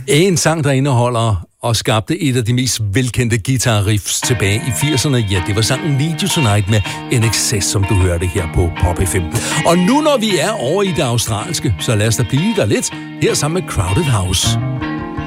En sang, der indeholder og skabte et af de mest velkendte guitar-riffs tilbage i 80'erne. Ja, det var sangen Need You Tonight med INXS, som du hørte her på Pop FM. Og nu når vi er over i det australske, så lad os da blive der lidt her sammen med Crowded House.